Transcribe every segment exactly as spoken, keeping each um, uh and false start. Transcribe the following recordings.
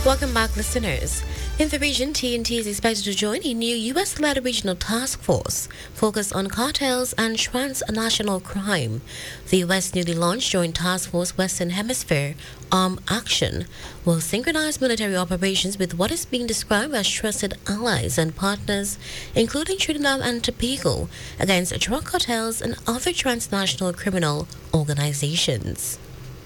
Welcome back, listeners. In the region, T N T is expected to join a new U S-led regional task force focused on cartels and transnational crime. The U S newly launched Joint Task Force Western Hemisphere Armed Action will synchronize military operations with what is being described as trusted allies and partners, including Trinidad and Tobago, against drug cartels and other transnational criminal organizations.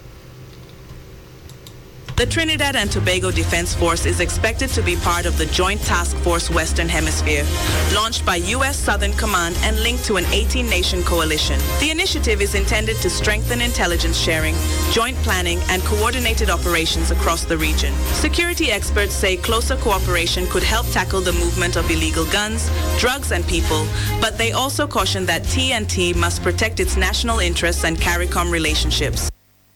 The Trinidad and Tobago Defense Force is expected to be part of the Joint Task Force Western Hemisphere, launched by U S Southern Command and linked to an eighteen-nation coalition. The initiative is intended to strengthen intelligence sharing, joint planning, and coordinated operations across the region. Security experts say closer cooperation could help tackle the movement of illegal guns, drugs, and people, but they also caution that T N T must protect its national interests and CARICOM relationships.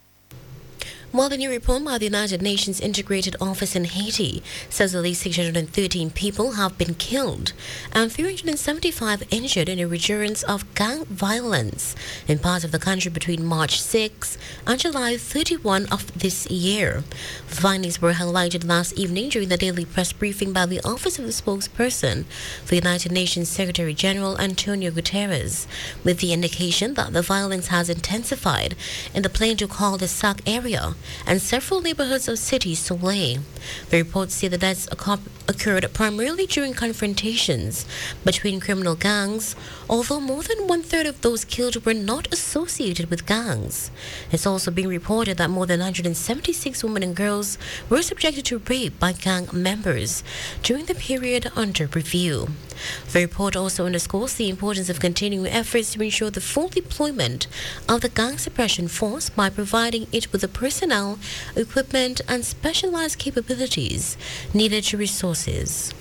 While the new report by the United Nations Integrated Office in Haiti says at least six hundred thirteen people have been killed and three hundred seventy-five injured in a resurgence of gang violence in parts of the country between March sixth and July thirty-first of this year. The findings were highlighted last evening during the daily press briefing by the Office of the Spokesperson for the United Nations Secretary General Antonio Guterres, with the indication that the violence has intensified in the Plain du Cul-de-Sac area and several neighborhoods of Cité Soleil. The reports say the deaths occurred primarily during confrontations between criminal gangs, although more than one-third of those killed were not associated with gangs. It's also been reported that more than one hundred seventy-six women and girls were subjected to rape by gang members during the period under review. The report also underscores the importance of continuing efforts to ensure the full deployment of the gang suppression force by providing it with the personnel, equipment, and specialized capabilities needed to resources.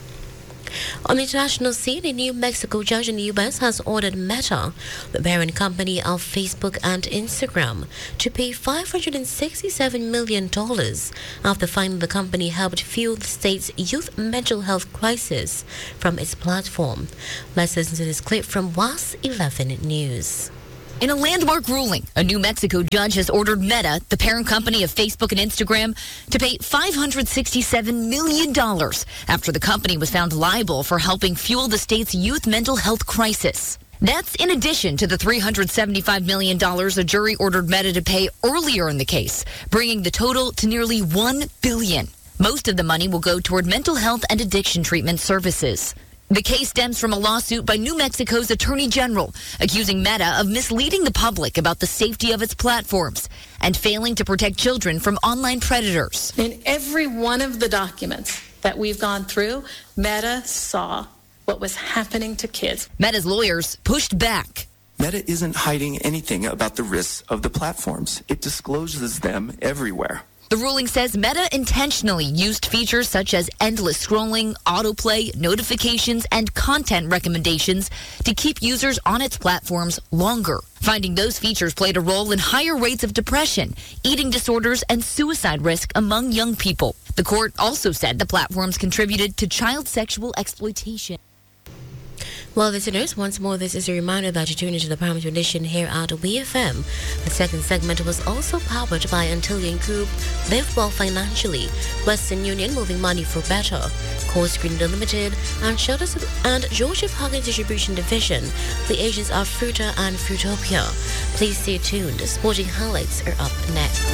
On the international scene, a New Mexico judge in the U S has ordered Meta, the parent company of Facebook and Instagram, to pay five hundred sixty-seven million dollars after finding the company helped fuel the state's youth mental health crisis from its platform. Let's listen to this clip from W A S eleven News. In a landmark ruling, a New Mexico judge has ordered Meta, the parent company of Facebook and Instagram, to pay five hundred sixty-seven million dollars after the company was found liable for helping fuel the state's youth mental health crisis. That's in addition to the three hundred seventy-five million dollars a jury ordered Meta to pay earlier in the case, bringing the total to nearly one billion dollars. Most of the money will go toward mental health and addiction treatment services. The case stems from a lawsuit by New Mexico's Attorney General, accusing Meta of misleading the public about the safety of its platforms and failing to protect children from online predators. In every one of the documents that we've gone through, Meta saw what was happening to kids. Meta's lawyers pushed back. Meta isn't hiding anything about the risks of the platforms. It discloses them everywhere. The ruling says Meta intentionally used features such as endless scrolling, autoplay, notifications, and content recommendations to keep users on its platforms longer. Finding those features played a role in higher rates of depression, eating disorders, and suicide risk among young people. The court also said the platforms contributed to child sexual exploitation. Well, listeners, once more, this is a reminder that you tune into the Primary Edition here at W E F M. The second segment was also powered by Antillean Group, Live Well Financially, Western Union Moving Money for Better, Core Screen Limited, and Shutters and Georgia Parking Distribution Division. The agents are Fruta and Fruitopia. Please stay tuned. Sporting highlights are up next.